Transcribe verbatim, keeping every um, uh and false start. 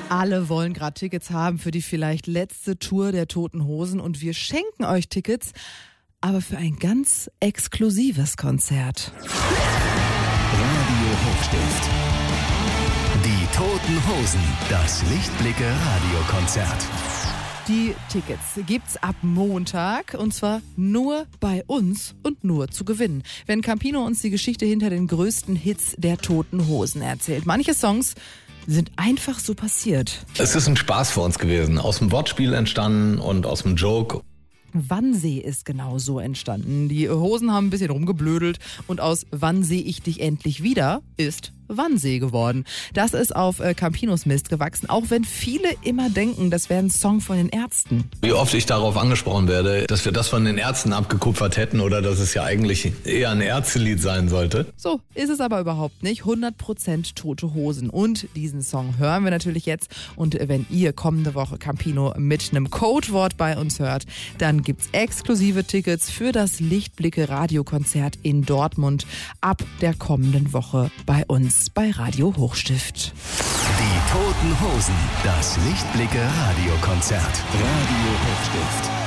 Alle wollen gerade Tickets haben für die vielleicht letzte Tour der Toten Hosen und wir schenken euch Tickets, aber für ein ganz exklusives Konzert. Radio Hochstift. Die Toten Hosen, das Lichtblicke Radiokonzert. Die Tickets gibt's ab Montag und zwar nur bei uns und nur zu gewinnen. Wenn Campino uns die Geschichte hinter den größten Hits der Toten Hosen erzählt. Manche Songs sind einfach so passiert. Es ist ein Spaß für uns gewesen, aus dem Wortspiel entstanden und aus dem Joke. Wannsee ist genau so entstanden. Die Hosen haben ein bisschen rumgeblödelt und aus Wann seh ich dich endlich wieder ist Wannsee geworden. Das ist auf äh, Campinos Mist gewachsen, auch wenn viele immer denken, das wäre ein Song von den Ärzten. Wie oft ich darauf angesprochen werde, dass wir das von den Ärzten abgekupfert hätten oder dass es ja eigentlich eher ein Ärztelied sein sollte. So ist es aber überhaupt nicht. hundert Prozent Tote Hosen. Und diesen Song hören wir natürlich jetzt. Und wenn ihr kommende Woche Campino mit einem Codewort bei uns hört, dann gibt's exklusive Tickets für das Lichtblicke Radiokonzert in Dortmund ab der kommenden Woche bei uns bei Radio Hochstift. Die Toten Hosen, das Lichtblicke Radiokonzert. Radio Hochstift.